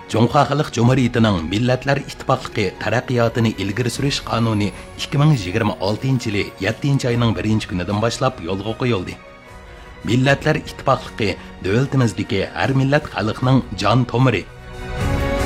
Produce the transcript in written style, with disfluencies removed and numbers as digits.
Cumhuriyet Xalq Cumhuriyetining Millatlar İttifaqlığı taraqqiyotini ilgari surish qonuni 2026 yili 7 oyning 1-kunidan boshlab yo'lga qo'yildi. Millatlar İttifaqlığı davlatimizdagi har millat xalqning jon tomiri